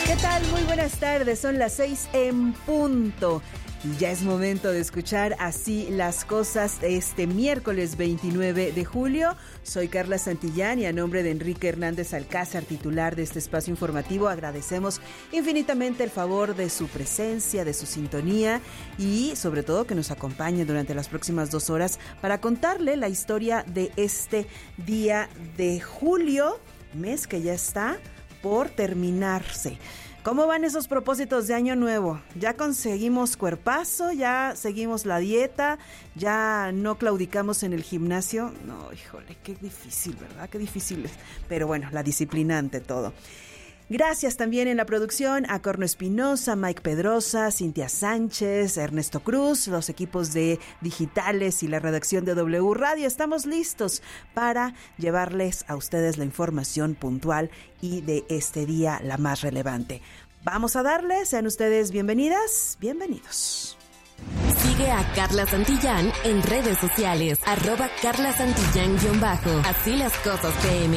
¿Qué tal? Muy buenas tardes, son las 6 en punto. Y ya es momento de escuchar Así las cosas este miércoles 29 de julio. Soy Carla Santillán y a nombre de Enrique Hernández Alcázar, titular de este espacio informativo, agradecemos infinitamente el favor de su presencia, de su sintonía y sobre todo que nos acompañe durante las próximas 2 horas para contarle la historia de este día de julio, mes que ya está por terminarse. ¿Cómo van esos propósitos de año nuevo? ¿Ya conseguimos cuerpazo? ¿Ya seguimos la dieta? ¿Ya no claudicamos en el gimnasio? No, híjole, qué difícil, ¿verdad? Qué difícil es. Pero bueno, la disciplina ante todo. Gracias también en la producción a Corno Espinosa, Mike Pedrosa, Cintia Sánchez, Ernesto Cruz, los equipos de digitales y la redacción de W Radio. Estamos listos para llevarles a ustedes la información puntual y de este día la más relevante. Vamos a darles, sean ustedes bienvenidas, bienvenidos. Sigue a Carla Santillán en redes sociales, @Carla Santillán_. Así las cosas PM.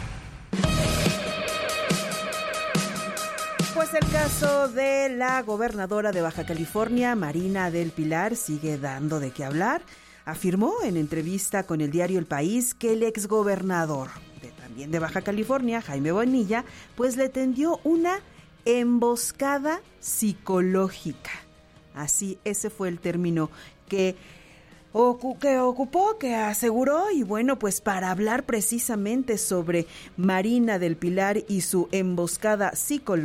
Pues el caso de la gobernadora de Baja California, Marina del Pilar, sigue dando de qué hablar. Afirmó en entrevista con el diario El País que el exgobernador también de Baja California, Jaime Bonilla, pues le tendió una emboscada psicológica. Así, ese fue el término que ocupó, que aseguró, y bueno, pues para hablar precisamente sobre Marina del Pilar y su emboscada psicológica,